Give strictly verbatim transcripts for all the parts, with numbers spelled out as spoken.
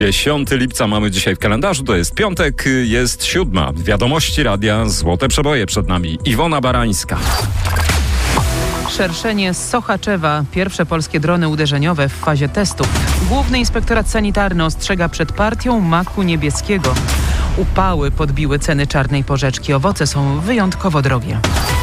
dziesiątego lipca mamy dzisiaj w kalendarzu, to jest piątek, jest siódma. Wiadomości radia Złote Przeboje przed nami. Iwona Barańska. Szerszenie z Sochaczewa. Pierwsze polskie drony uderzeniowe w fazie testów. Główny Inspektorat Sanitarny ostrzega przed partią maku niebieskiego. Upały podbiły ceny czarnej porzeczki. Owoce są wyjątkowo drogie.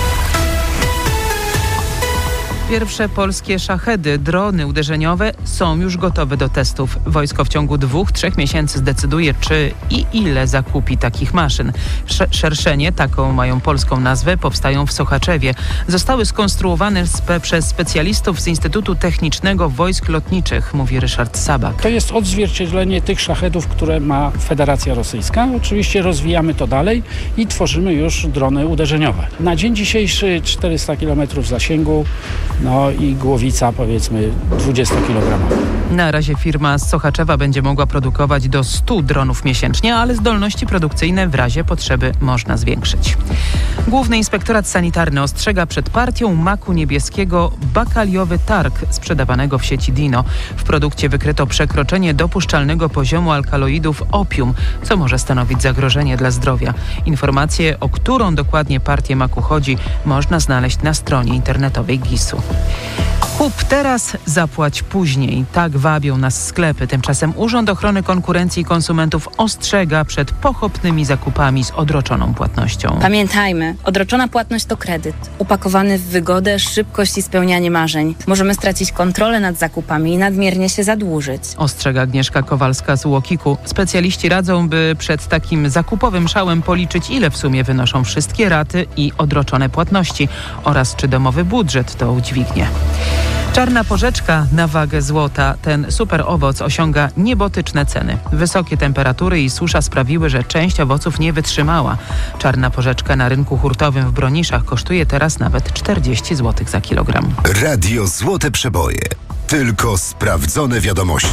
Pierwsze polskie szachedy, drony uderzeniowe są już gotowe do testów. Wojsko w ciągu dwóch, trzech miesięcy zdecyduje, czy i ile zakupi takich maszyn. Sz- szerszenie, taką mają polską nazwę, powstają w Sochaczewie. Zostały skonstruowane spe- przez specjalistów z Instytutu Technicznego Wojsk Lotniczych, mówi Ryszard Sabak. To jest odzwierciedlenie tych szachedów, które ma Federacja Rosyjska. Oczywiście rozwijamy to dalej i tworzymy już drony uderzeniowe. Na dzień dzisiejszy czterysta kilometrów zasięgu. No i głowica powiedzmy dwudziestokilogramowa. Na razie firma z Sochaczewa będzie mogła produkować do stu dronów miesięcznie, ale zdolności produkcyjne w razie potrzeby można zwiększyć. Główny Inspektorat Sanitarny ostrzega przed partią maku niebieskiego bakaliowy targ sprzedawanego w sieci Dino. W produkcie wykryto przekroczenie dopuszczalnego poziomu alkaloidów opium, co może stanowić zagrożenie dla zdrowia. Informacje, o którą dokładnie partię maku chodzi, można znaleźć na stronie internetowej gisu. Kup teraz, zapłać później. Tak wabią nas sklepy. Tymczasem Urząd Ochrony Konkurencji i Konsumentów ostrzega przed pochopnymi zakupami z odroczoną płatnością. Pamiętajmy, odroczona płatność to kredyt. Upakowany w wygodę, szybkość i spełnianie marzeń. Możemy stracić kontrolę nad zakupami i nadmiernie się zadłużyć. Ostrzega Agnieszka Kowalska z Łokiku. Specjaliści radzą, by przed takim zakupowym szałem policzyć, ile w sumie wynoszą wszystkie raty i odroczone płatności oraz czy domowy budżet to udźwignie. Czarna porzeczka na wagę złota. Ten super owoc osiąga niebotyczne ceny. Wysokie temperatury i susza sprawiły, że część owoców nie wytrzymała. Czarna porzeczka na rynku hurtowym w Broniszach kosztuje teraz nawet czterdzieści złotych za kilogram. Radio Złote Przeboje. Tylko sprawdzone wiadomości.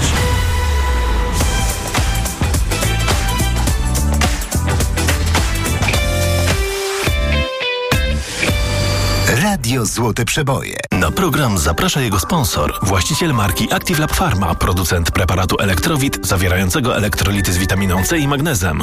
Radio Złote Przeboje. Na program zaprasza jego sponsor, właściciel marki Active Lab Pharma, producent preparatu Elektrowit zawierającego elektrolity z witaminą C i magnezem.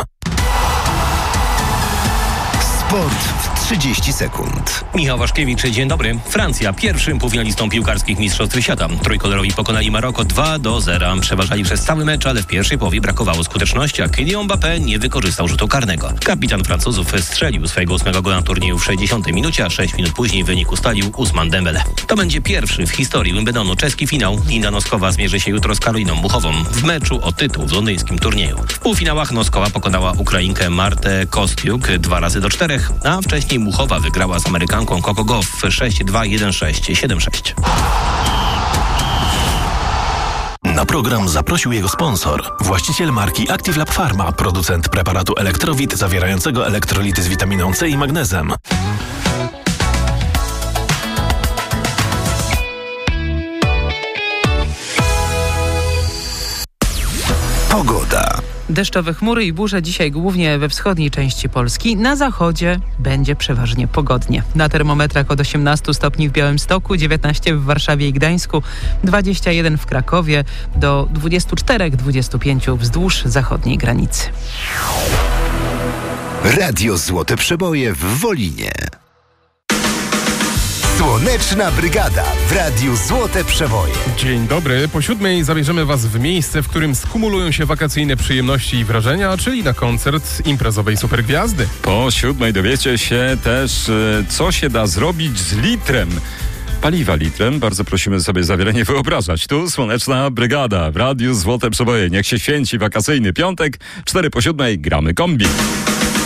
Sport w trzydzieści sekund. Michał Waszkiewicz, dzień dobry. Francja pierwszym półfinalistą piłkarskich mistrzostw świata. Trójkolorowi pokonali Maroko dwa do zera. Przeważali przez cały mecz, ale w pierwszej połowie brakowało skuteczności, a Kylian Mbappé nie wykorzystał rzutu karnego. Kapitan Francuzów strzelił swojego ósmego gola na turnieju w sześćdziesiątej minucie, a sześć minut później wynik ustalił Ousmane Dembele. To będzie pierwszy w historii Wimbledonu czeski finał. Linda Noskowa zmierzy się jutro z Karoliną Muchową w meczu o tytuł w londyńskim turnieju. W półfinałach Noskowa pokonała Ukrainkę Martę Kostiuk dwa razy do czterech, a wcześniej Muchowa wygrała z Amerykanką Coco Gauff sześć dwa, jeden sześć, siedem sześć. Na program zaprosił jego sponsor, właściciel marki Active Lab Pharma, producent preparatu Elektrowit zawierającego elektrolity z witaminą C i magnezem. Pogoda. Deszczowe chmury i burze dzisiaj głównie we wschodniej części Polski. Na zachodzie będzie przeważnie pogodnie. Na termometrach od osiemnastu stopni w Białymstoku, dziewiętnaście w Warszawie i Gdańsku, dwadzieścia jeden w Krakowie, do dwudziestu czterech do dwudziestu pięciu wzdłuż zachodniej granicy. Radio Złote Przeboje w Wolinie. Słoneczna Brygada w Radiu Złote Przeboje. Dzień dobry. Po siódmej zabierzemy Was w miejsce, w którym skumulują się wakacyjne przyjemności i wrażenia, czyli na koncert imprezowej supergwiazdy. Po siódmej dowiecie się też, co się da zrobić z litrem paliwa litrem. Bardzo prosimy sobie za wiele nie wyobrażać. Tu Słoneczna Brygada w Radiu Złote Przeboje. Niech się święci wakacyjny piątek. Cztery po siódmej gramy kombi.